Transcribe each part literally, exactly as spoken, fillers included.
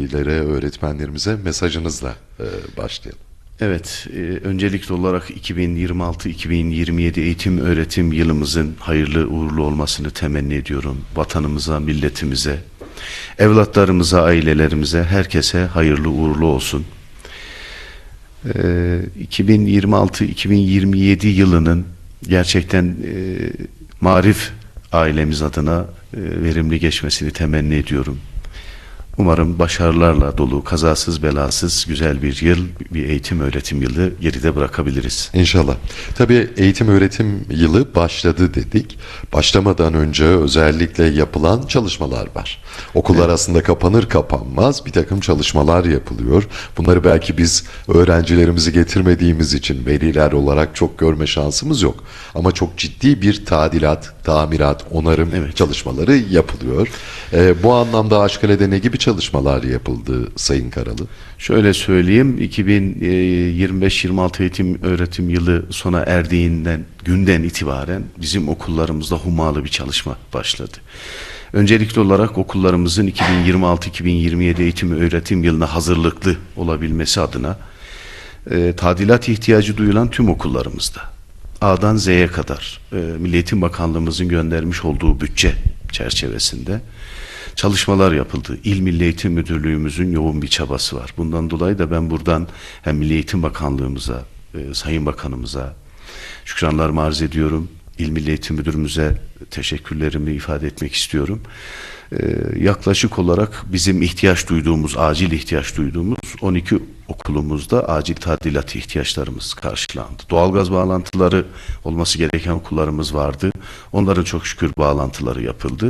velilere, öğretmenlerimize mesajınızla e, başlayalım. Evet, e, öncelikli olarak iki bin yirmi altı iki bin yirmi yedi eğitim öğretim yılımızın hayırlı uğurlu olmasını temenni ediyorum. Vatanımıza, milletimize, evlatlarımıza, ailelerimize, herkese hayırlı uğurlu olsun. E, iki bin yirmi altı iki bin yirmi yedi yılının gerçekten e, Marif ailemiz adına e, verimli geçmesini temenni ediyorum. Umarım başarılarla dolu, kazasız belasız güzel bir yıl, bir eğitim öğretim yılı geride bırakabiliriz. İnşallah. Tabii eğitim öğretim yılı başladı dedik. Başlamadan önce özellikle yapılan çalışmalar var. Okullar evet. aslında kapanır kapanmaz bir takım çalışmalar yapılıyor. Bunları belki biz öğrencilerimizi getirmediğimiz için veliler olarak çok görme şansımız yok. Ama çok ciddi bir tadilat, tamirat, onarım evet. çalışmaları yapılıyor. Ee, bu anlamda Aşkale'de ne gibi çalışmalar yapıldı Sayın Karalı? Şöyle söyleyeyim, iki bin yirmi beş yirmi altı eğitim öğretim yılı sona erdiğinden günden itibaren bizim okullarımızda hummalı bir çalışma başladı. Öncelikli olarak okullarımızın iki bin yirmi altı iki bin yirmi yedi eğitim öğretim yılına hazırlıklı olabilmesi adına e, tadilat ihtiyacı duyulan tüm okullarımızda A'dan Z'ye kadar e, Milli Eğitim Bakanlığımızın göndermiş olduğu bütçe çerçevesinde çalışmalar yapıldı. İl Milli Eğitim Müdürlüğümüzün yoğun bir çabası var. Bundan dolayı da ben buradan hem Milli Eğitim Bakanlığımıza, e, Sayın Bakanımıza şükranlarımı arz ediyorum. İl Milli Eğitim Müdürümüze teşekkürlerimi ifade etmek istiyorum. E, yaklaşık olarak bizim ihtiyaç duyduğumuz, acil ihtiyaç duyduğumuz on iki okulumuzda acil tadilat ihtiyaçlarımız karşılandı. Doğalgaz bağlantıları olması gereken okullarımız vardı. Onların çok şükür bağlantıları yapıldı.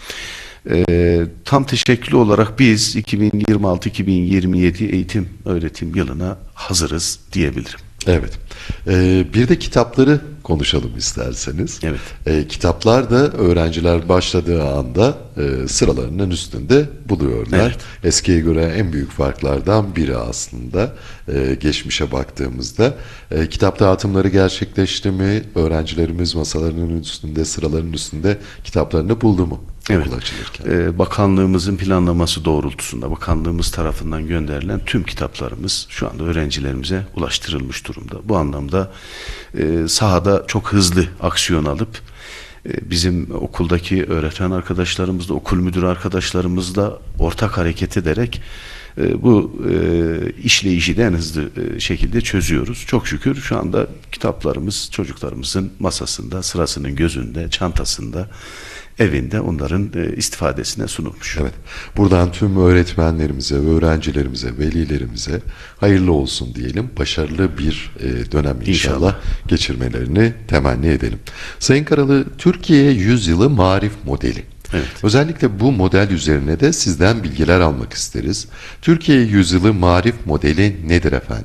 Ee, tam teşekküllü olarak biz iki bin yirmi altı iki bin yirmi yedi eğitim öğretim yılına hazırız diyebilirim. Evet. Ee, bir de kitapları konuşalım isterseniz. Evet. Ee, kitaplar da öğrenciler başladığı anda e, sıralarının üstünde buluyorlar. Evet. Eskiye göre en büyük farklardan biri aslında e, geçmişe baktığımızda. E, kitap dağıtımları gerçekleşti mi? Öğrencilerimiz masalarının üstünde, sıralarının üstünde kitaplarını buldu mu? Evet. Ee, bakanlığımızın planlaması doğrultusunda bakanlığımız tarafından gönderilen tüm kitaplarımız şu anda öğrencilerimize ulaştırılmış durumda. Bu anlamda e, sahada çok hızlı aksiyon alıp e, bizim okuldaki öğretmen arkadaşlarımızla, okul müdürü arkadaşlarımızla ortak hareket ederek e, bu e, işleyişi de en hızlı e, şekilde çözüyoruz. Çok şükür şu anda kitaplarımız çocuklarımızın masasında, sırasının gözünde, çantasında, evinde onların e, istifadesine sunulmuş. Evet. Buradan tüm öğretmenlerimize, öğrencilerimize, velilerimize hayırlı olsun diyelim. Başarılı bir e, dönem inşallah, inşallah geçirmelerini temenni edelim. Sayın Karalı, Türkiye Yüzyılı Marif Modeli. Evet. Özellikle bu model üzerine de sizden bilgiler almak isteriz. Türkiye Yüzyılı Marif Modeli nedir efendim?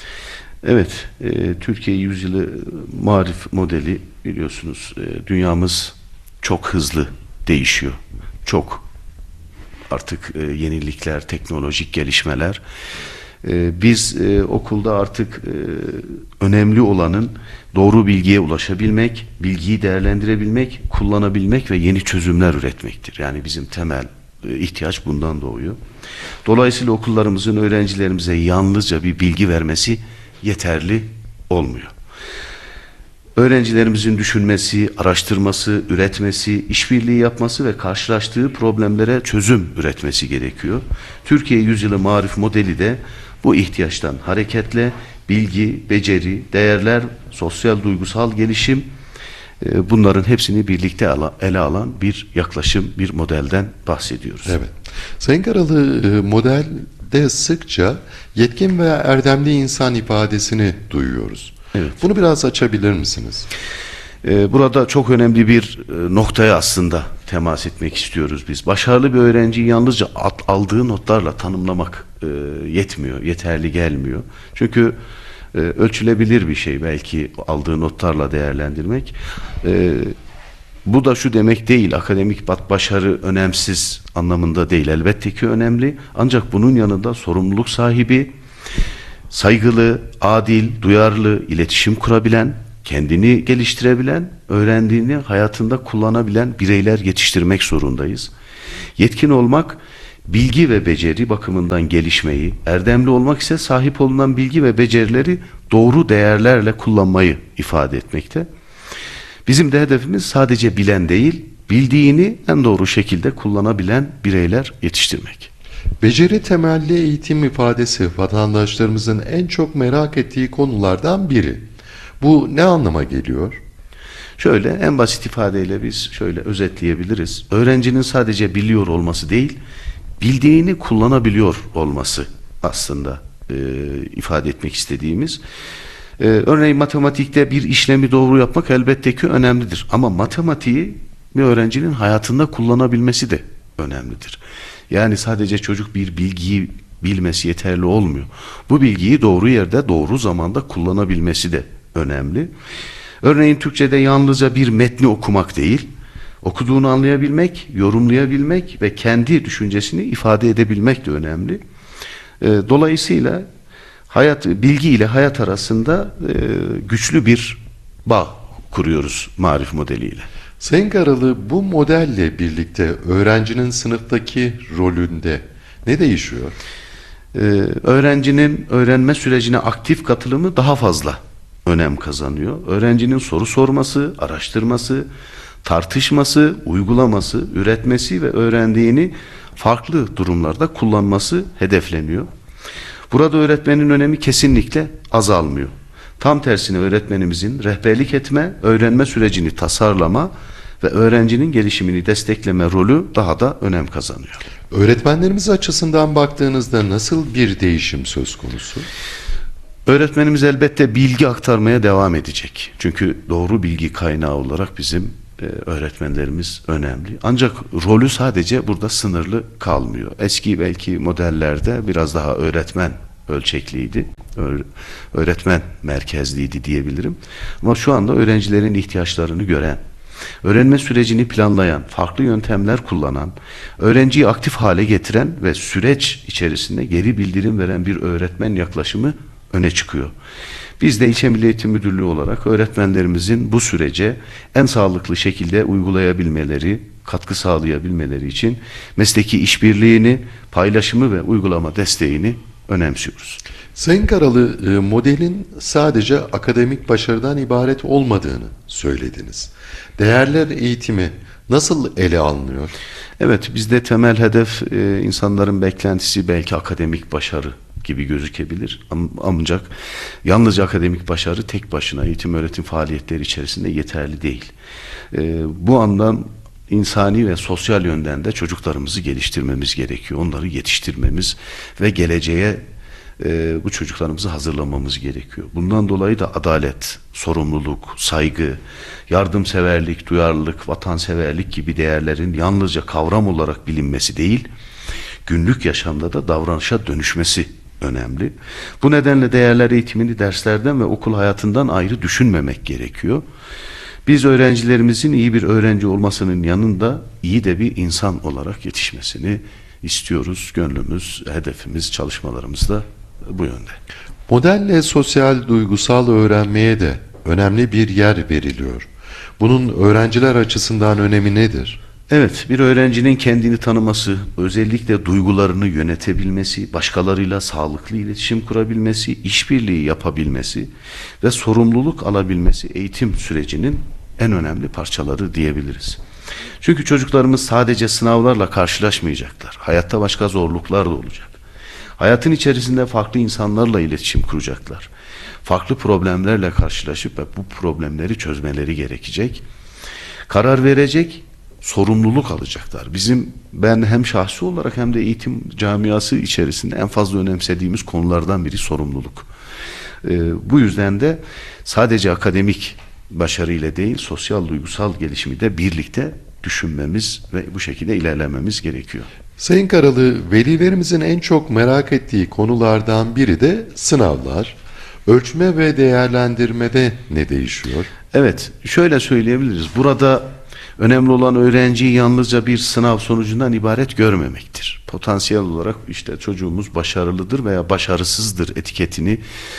Evet, e, Türkiye Yüzyılı Marif Modeli biliyorsunuz e, dünyamız çok hızlı değişiyor. Çok artık e, yenilikler, teknolojik gelişmeler. E, biz e, okulda artık e, önemli olanın doğru bilgiye ulaşabilmek, bilgiyi değerlendirebilmek, kullanabilmek ve yeni çözümler üretmektir. Yani bizim temel e, ihtiyaç bundan doğuyor. Dolayısıyla okullarımızın öğrencilerimize yalnızca bir bilgi vermesi yeterli olmuyor. Öğrencilerimizin düşünmesi, araştırması, üretmesi, işbirliği yapması ve karşılaştığı problemlere çözüm üretmesi gerekiyor. Türkiye Yüzyılı Marif Modeli de bu ihtiyaçtan hareketle bilgi, beceri, değerler, sosyal duygusal gelişim bunların hepsini birlikte ele alan bir yaklaşım, bir modelden bahsediyoruz. Evet. Sayın Karalı, modelde sıkça yetkin ve erdemli insan ifadesini duyuyoruz. Evet. Bunu biraz açabilir misiniz? Burada çok önemli bir noktaya aslında temas etmek istiyoruz biz. Başarılı bir öğrenciyi yalnızca aldığı notlarla tanımlamak yetmiyor, yeterli gelmiyor. Çünkü ölçülebilir bir şey belki aldığı notlarla değerlendirmek. Bu da şu demek değil, akademik başarı önemsiz anlamında değil. Elbette ki önemli. Ancak bunun yanında sorumluluk sahibi, saygılı, adil, duyarlı, iletişim kurabilen, kendini geliştirebilen, öğrendiğini hayatında kullanabilen bireyler yetiştirmek zorundayız. Yetkin olmak, bilgi ve beceri bakımından gelişmeyi, erdemli olmak ise sahip olunan bilgi ve becerileri doğru değerlerle kullanmayı ifade etmekte. Bizim de hedefimiz sadece bilen değil, bildiğini en doğru şekilde kullanabilen bireyler yetiştirmek. Beceri temelli eğitim ifadesi vatandaşlarımızın en çok merak ettiği konulardan biri. Bu ne anlama geliyor? Şöyle en basit ifadeyle biz şöyle özetleyebiliriz. Öğrencinin sadece biliyor olması değil, bildiğini kullanabiliyor olması aslında e, ifade etmek istediğimiz. E, örneğin matematikte bir işlemi doğru yapmak elbette ki önemlidir. Ama matematiği bir öğrencinin hayatında kullanabilmesi de önemlidir. Yani sadece çocuk bir bilgiyi bilmesi yeterli olmuyor. Bu bilgiyi doğru yerde, doğru zamanda kullanabilmesi de önemli. Örneğin Türkçe'de yalnızca bir metni okumak değil, okuduğunu anlayabilmek, yorumlayabilmek ve kendi düşüncesini ifade edebilmek de önemli. Dolayısıyla hayat, bilgi ile hayat arasında güçlü bir bağ kuruyoruz marif modeliyle. Sayın Karalı, bu modelle birlikte öğrencinin sınıftaki rolünde ne değişiyor? Ee, öğrencinin öğrenme sürecine aktif katılımı daha fazla önem kazanıyor. Öğrencinin soru sorması, araştırması, tartışması, uygulaması, üretmesi ve öğrendiğini farklı durumlarda kullanması hedefleniyor. Burada öğretmenin önemi kesinlikle azalmıyor. Tam tersine öğretmenimizin rehberlik etme, öğrenme sürecini tasarlama ve öğrencinin gelişimini destekleme rolü daha da önem kazanıyor. Öğretmenlerimiz açısından baktığınızda nasıl bir değişim söz konusu? Öğretmenimiz elbette bilgi aktarmaya devam edecek. Çünkü doğru bilgi kaynağı olarak bizim e, öğretmenlerimiz önemli. Ancak rolü sadece burada sınırlı kalmıyor. Eski belki modellerde biraz daha öğretmen ölçekliydi. Öğretmen merkezliydi diyebilirim. Ama şu anda öğrencilerin ihtiyaçlarını gören, öğrenme sürecini planlayan, farklı yöntemler kullanan, öğrenciyi aktif hale getiren ve süreç içerisinde geri bildirim veren bir öğretmen yaklaşımı öne çıkıyor. Biz de İlçe Milli Eğitim Müdürlüğü olarak öğretmenlerimizin bu sürece en sağlıklı şekilde uygulayabilmeleri, katkı sağlayabilmeleri için mesleki işbirliğini, paylaşımı ve uygulama desteğini önemsiyoruz. Sayın Karalı, modelin sadece akademik başarıdan ibaret olmadığını söylediniz. Değerler eğitimi nasıl ele alınıyor? Evet, bizde temel hedef insanların beklentisi belki akademik başarı gibi gözükebilir. Ancak yalnızca akademik başarı tek başına eğitim öğretim faaliyetleri içerisinde yeterli değil. Bu anlam insani ve sosyal yönden de çocuklarımızı geliştirmemiz gerekiyor. Onları yetiştirmemiz ve geleceğe e, bu çocuklarımızı hazırlamamız gerekiyor. Bundan dolayı da adalet, sorumluluk, saygı, yardımseverlik, duyarlılık, vatanseverlik gibi değerlerin yalnızca kavram olarak bilinmesi değil, günlük yaşamda da davranışa dönüşmesi önemli. Bu nedenle değerler eğitimini derslerden ve okul hayatından ayrı düşünmemek gerekiyor. Biz öğrencilerimizin iyi bir öğrenci olmasının yanında iyi de bir insan olarak yetişmesini istiyoruz. Gönlümüz, hedefimiz, çalışmalarımız da bu yönde. Modelle sosyal, duygusal öğrenmeye de önemli bir yer veriliyor. Bunun öğrenciler açısından önemi nedir? Evet, bir öğrencinin kendini tanıması, özellikle duygularını yönetebilmesi, başkalarıyla sağlıklı iletişim kurabilmesi, işbirliği yapabilmesi ve sorumluluk alabilmesi eğitim sürecinin en önemli parçaları diyebiliriz. Çünkü çocuklarımız sadece sınavlarla karşılaşmayacaklar. Hayatta başka zorluklar da olacak. Hayatın içerisinde farklı insanlarla iletişim kuracaklar. Farklı problemlerle karşılaşıp ve bu problemleri çözmeleri gerekecek. Karar verecek, sorumluluk alacaklar. Bizim ben hem şahsi olarak hem de eğitim camiası içerisinde en fazla önemsediğimiz konulardan biri sorumluluk. Ee, bu yüzden de sadece akademik başarıyla değil, sosyal duygusal gelişimi de birlikte düşünmemiz ve bu şekilde ilerlememiz gerekiyor. Sayın Karalı, velilerimizin en çok merak ettiği konulardan biri de sınavlar. Ölçme ve değerlendirmede ne değişiyor? Evet, şöyle söyleyebiliriz. Burada önemli olan öğrenciyi yalnızca bir sınav sonucundan ibaret görmemektir. Potansiyel olarak işte çocuğumuz başarılıdır veya başarısızdır etiketini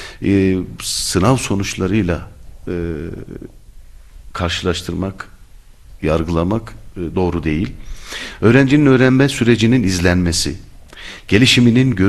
e, sınav sonuçlarıyla e, karşılaştırmak, yargılamak e, doğru değil. Öğrencinin öğrenme sürecinin izlenmesi, gelişiminin görülmesi,